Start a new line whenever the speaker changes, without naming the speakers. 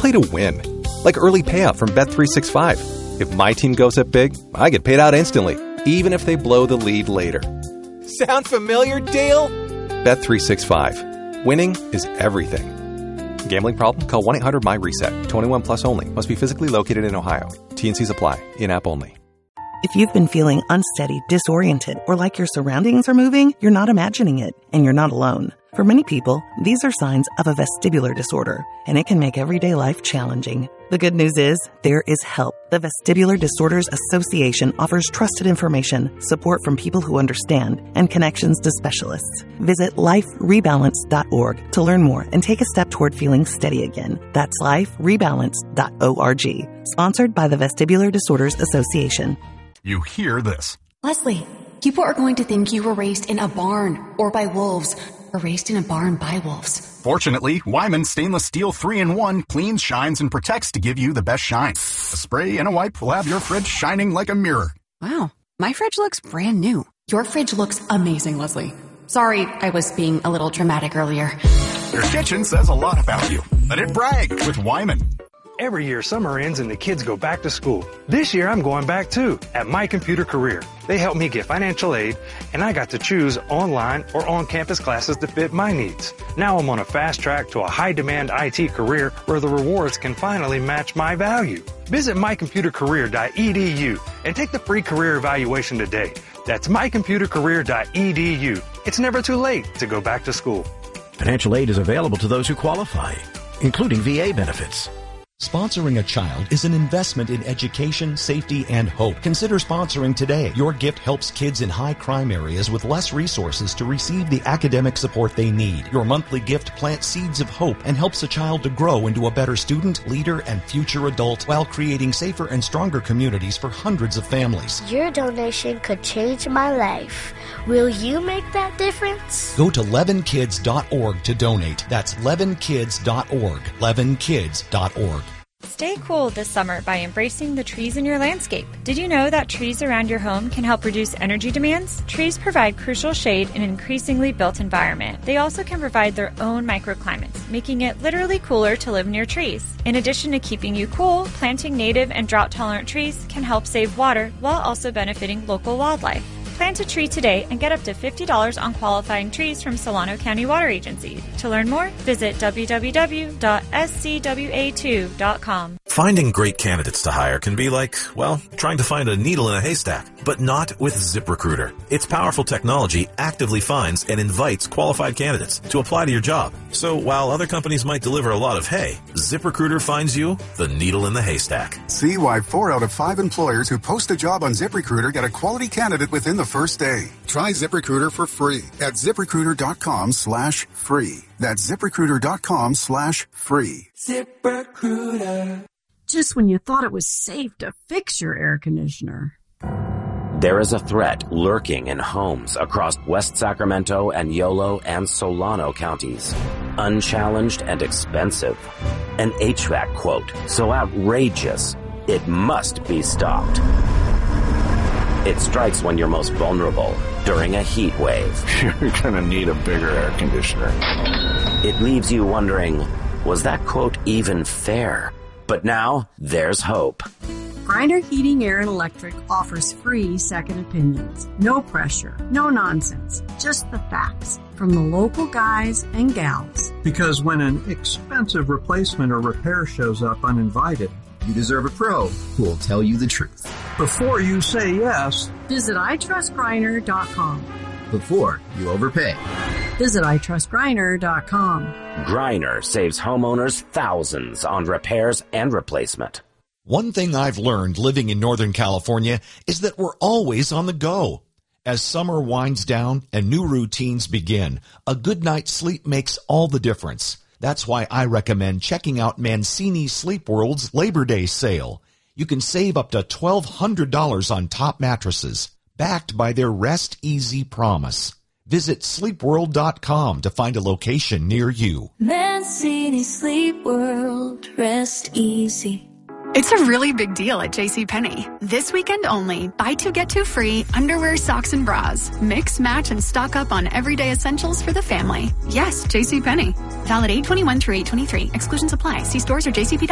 play to win. Like early payout from Bet365. If my team goes up big, I get paid out instantly, even if they blow the lead later. Sound familiar, Dale? Bet365. Winning is everything. Gambling problem? Call 1-800-MY-RESET. 21 plus only. Must be physically located in Ohio. T&Cs apply. In-app only.
If you've been feeling unsteady, disoriented, or like your surroundings are moving, you're not imagining it, and you're not alone. For many people, these are signs of a vestibular disorder, and it can make everyday life challenging. The good news is, there is help. The Vestibular Disorders Association offers trusted information, support from people who understand, and connections to specialists. Visit liferebalance.org to learn more and take a step toward feeling steady again. That's liferebalance.org. Sponsored by the Vestibular Disorders Association.
You hear this.
Leslie, people are going to think you were raised in a barn or by wolves, or raised in a barn by wolves.
Fortunately, Wyman Stainless Steel 3-in-1 cleans, shines, and protects to give you the best shine. A spray and a wipe will have your fridge shining like a mirror.
Wow, my fridge looks brand new. Your fridge looks amazing, Leslie. Sorry, I was being a little dramatic earlier.
Your kitchen says a lot about you. Let it brag with Wyman.
Every year, summer ends and the kids go back to school. This year, I'm going back too, at My Computer Career. They helped me get financial aid, and I got to choose online or on-campus classes to fit my needs. Now I'm on a fast track to a high-demand IT career where the rewards can finally match my value. Visit mycomputercareer.edu and take the free career evaluation today. That's mycomputercareer.edu. It's never too late to go back to school.
Financial aid is available to those who qualify, including VA benefits.
Sponsoring a child is an investment in education, safety, and hope. Consider sponsoring today. Your gift helps kids in high crime areas with less resources to receive the academic support they need. Your monthly gift plants seeds of hope and helps a child to grow into a better student, leader, and future adult while creating safer and stronger communities for hundreds of families.
Your donation could change my life. Will you make that difference?
Go to levinkids.org to donate. That's levinkids.org. levinkids.org.
Stay cool this summer by embracing the trees in your landscape. Did you know that trees around your home can help reduce energy demands? Trees provide crucial shade in an increasingly built environment. They also can provide their own microclimates, making it literally cooler to live near trees. In addition to keeping you cool, planting native and drought-tolerant trees can help save water while also benefiting local wildlife. Plant a tree today and get up to $50 on qualifying trees from Solano County Water Agency. To learn more, visit www.scwa2.com.
Finding great candidates to hire can be like, well, trying to find a needle in a haystack, but not with ZipRecruiter. Its powerful technology actively finds and invites qualified candidates to apply to your job. So while other companies might deliver a lot of hay, ZipRecruiter finds you the needle in the haystack.
See why 4 out of 5 employers who post a job on ZipRecruiter get a quality candidate within the first day. Try ZipRecruiter for free at ZipRecruiter.com/free. That's ZipRecruiter.com/free.
ZipRecruiter. Just when you thought it was safe to fix your air conditioner.
There is a threat lurking in homes across West Sacramento and Yolo and Solano counties. Unchallenged and expensive. An HVAC quote so outrageous, it must be stopped. It strikes when you're most vulnerable, during a heat wave.
You're gonna need a bigger air conditioner.
It leaves you wondering, was that quote even fair? But now, there's hope.
Grindr Heating, Air, and Electric offers free second opinions. No pressure, no nonsense, just the facts from the local guys and gals.
Because when an expensive replacement or repair shows up uninvited,
you deserve a pro who will tell you the truth.
Before you say yes,
visit itrustgrindr.com.
Before you overpay,
visit itrustgrindr.com.
Grindr saves homeowners thousands on repairs and replacement.
One thing I've learned living in Northern California is that we're always on the go. As summer winds down and new routines begin, a good night's sleep makes all the difference. That's why I recommend checking out Mancini Sleep World's Labor Day sale. You can save up to $1,200 on top mattresses, backed by their Rest Easy promise. Visit sleepworld.com to find a location near you.
Mancini Sleep World, rest easy.
It's a really big deal at JCPenney. This weekend only, buy 2 get 2 free underwear, socks, and bras. Mix, match, and stock up on everyday essentials for the family. Yes, JCPenney. Valid 8/21 through 8/23. Exclusions apply. See stores or jcp.com.